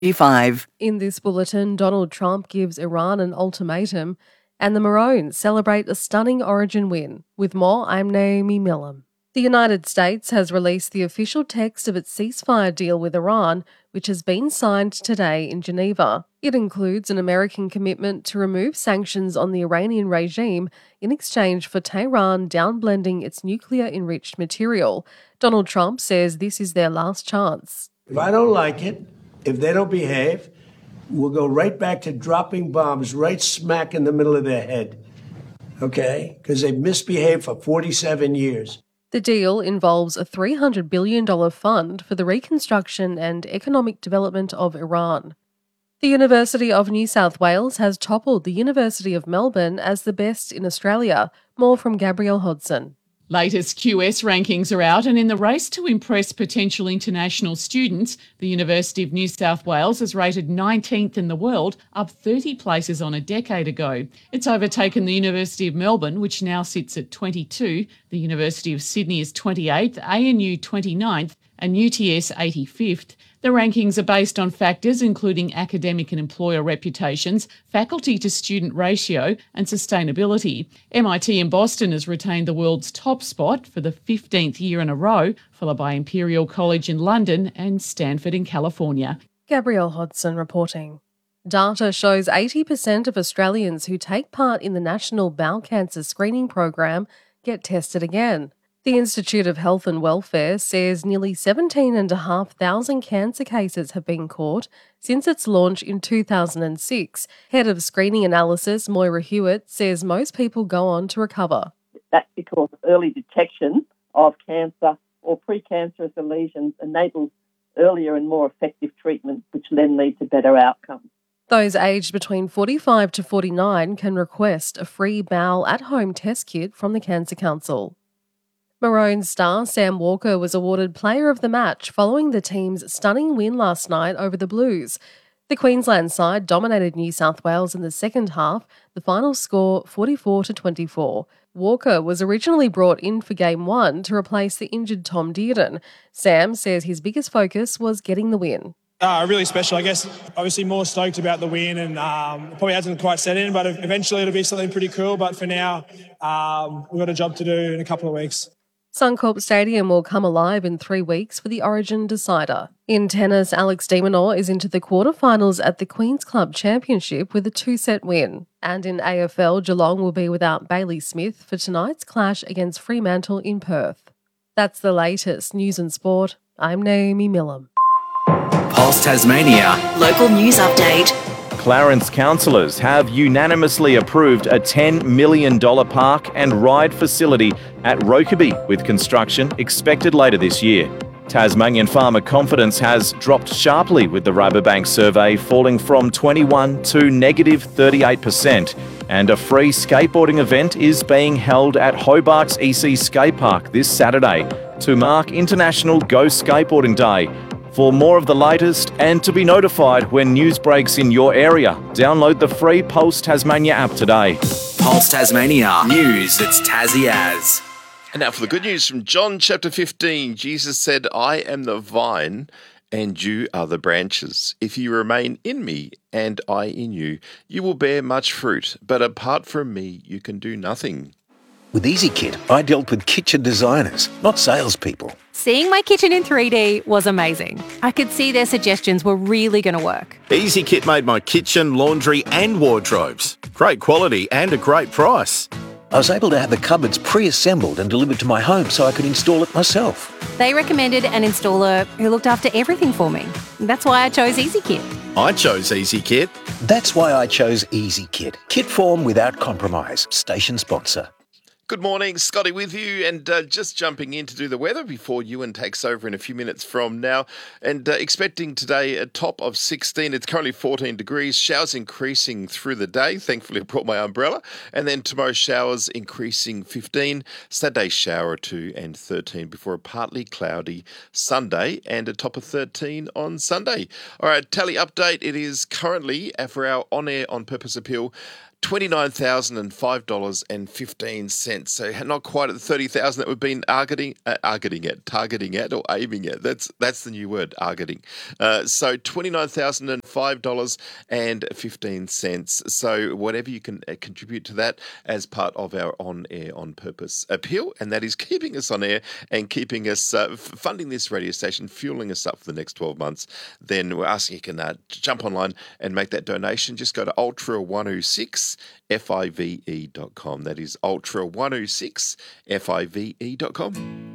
E5. In this bulletin, Donald Trump gives Iran an ultimatum, and the Maroons celebrate a stunning Origin win. With more, I'm Naomi Millam. The United States has released the official text of its ceasefire deal with Iran, which has been signed today in Geneva. It includes an American commitment to remove sanctions on the Iranian regime in exchange for Tehran downblending its nuclear-enriched material. Donald Trump says this is their last chance. If I don't like it, if they don't behave, we'll go right back to dropping bombs right smack in the middle of their head. Okay? Because they've misbehaved for 47 years. The deal involves a $300 billion fund for the reconstruction and economic development of Iran. The University of New South Wales has toppled the University of Melbourne as the best in Australia. More from Gabrielle Hodson. Latest QS rankings are out, and in the race to impress potential international students, the University of New South Wales is rated 19th in the world, up 30 places on a decade ago. It's overtaken the University of Melbourne, which now sits at 22. The University of Sydney is 28th, ANU 29th, and UTS 85th. The rankings are based on factors including academic and employer reputations, faculty to student ratio and sustainability. MIT in Boston has retained the world's top spot for the 15th year in a row, followed by Imperial College in London and Stanford in California. Gabrielle Hodson reporting. Data shows 80% of Australians who take part in the National Bowel Cancer Screening Program get tested again. The Institute of Health and Welfare says nearly 17,500 cancer cases have been caught since its launch in 2006. Head of Screening Analysis Moira Hewitt says most people go on to recover. That's because early detection of cancer or precancerous lesions enables earlier and more effective treatment, which then lead to better outcomes. Those aged between 45 to 49 can request a free bowel at-home test kit from the Cancer Council. Maroons star Sam Walker was awarded Player of the Match following the team's stunning win last night over the Blues. The Queensland side dominated New South Wales in the second half, the final score 44-24. Walker was originally brought in for Game 1 to replace the injured Tom Dearden. Sam says his biggest focus was getting the win. Really special, I guess. Obviously more stoked about the win and probably hasn't quite set in, but eventually it'll be something pretty cool. But for now, we've got a job to do in a couple of weeks. Suncorp Stadium will come alive in 3 weeks for the Origin decider. In tennis, Alex de Minaur is into the quarterfinals at the Queen's Club Championship with a 2-set win. And in AFL, Geelong will be without Bailey Smith for tonight's clash against Fremantle in Perth. That's the latest news and sport. I'm Naomi Millam. Pulse Tasmania. Local news update. Clarence councillors have unanimously approved a $10 million park and ride facility at Rokeby, with construction expected later this year. Tasmanian farmer confidence has dropped sharply, with the Rabobank survey falling from 21 to negative 38%. And a free skateboarding event is being held at Hobart's EC Skate Park this Saturday to mark International Go Skateboarding Day. For more of the latest and to be notified when news breaks in your area, download the free Pulse Tasmania app today. Pulse Tasmania. News that's Tassie as. And now for the good news from John chapter 15. Jesus said, I am the vine and you are the branches. If you remain in me and I in you, you will bear much fruit. But apart from me, you can do nothing. With EasyKit, I dealt with kitchen designers, not salespeople. Seeing my kitchen in 3D was amazing. I could see their suggestions were really going to work. EasyKit made my kitchen, laundry and wardrobes. Great quality and a great price. I was able to have the cupboards pre-assembled and delivered to my home so I could install it myself. They recommended an installer who looked after everything for me. That's why I chose EasyKit. I chose EasyKit. That's why I chose EasyKit. Kit form without compromise. Station sponsor. Good morning, Scotty with you, and just jumping in to do the weather before Ewan takes over in a few minutes from now. And expecting today a top of 16. It's currently 14 degrees. Showers increasing through the day. Thankfully, I brought my umbrella. And then tomorrow, showers increasing 15. Saturday, shower 2 and 13 before a partly cloudy Sunday and a top of 13 on Sunday. All right, tally update. It is currently, for our on-air on-purpose appeal, $29,005.15. So not quite at the 30,000 that we've been targeting at, or aiming at. That's the new word, targeting. So $29,005.15. So whatever you can contribute to that as part of our On Air On Purpose appeal, and that is keeping us on air and keeping us funding this radio station, fueling us up for the next 12 months, then we're asking you can jump online and make that donation. Just go to ultra106five.com. That is ultra106five.com.